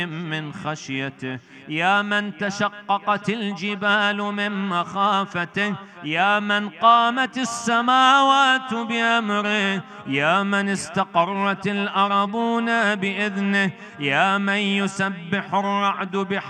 من خشيته، يا من تشققت الجبال من مخافته، يا من قامت السماوات بأمره، يا من استقرت الأرضون بإذنه، يا من يسبح الرعد بحمده